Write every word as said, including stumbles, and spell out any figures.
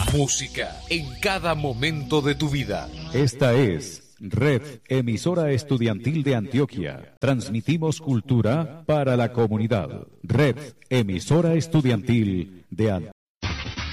Música en cada momento de tu vida. Esta es Red Emisora Estudiantil de Antioquia. Transmitimos cultura para la comunidad. Red Emisora Estudiantil de Antioquia.